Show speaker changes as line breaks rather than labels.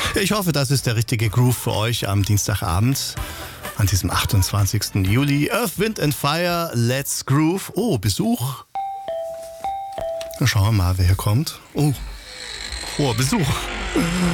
Ich hoffe, das ist der richtige Groove für euch am Dienstagabend. An diesem 28. Juli. Earth, Wind and Fire, Let's Groove. Oh, Besuch. Na, schauen wir mal, wer hier kommt. Oh, hoher Besuch.